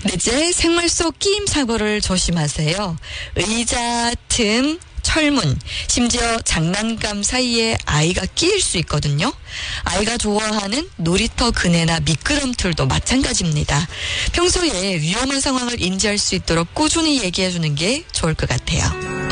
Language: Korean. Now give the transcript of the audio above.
넷째, 생활 속 끼임 사고를 조심하세요. 의자, 틈, 철문, 심지어 장난감 사이에 아이가 끼일 수 있거든요. 아이가 좋아하는 놀이터 그네나 미끄럼틀도 마찬가지입니다. 평소에 위험한 상황을 인지할 수 있도록 꾸준히 얘기해 주는 게 좋을 것 같아요.